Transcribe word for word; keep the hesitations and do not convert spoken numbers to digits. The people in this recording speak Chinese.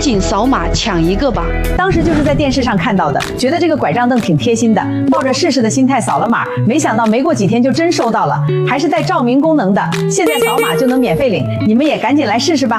紧扫码抢一个吧！ 当时就是在电视上看到的，觉得这个拐杖凳挺贴心的，抱着试试的心态扫了码，没想到没过几天就真收到了，还是带照明功能的，现在扫码就能免费领，你们也赶紧来试试吧。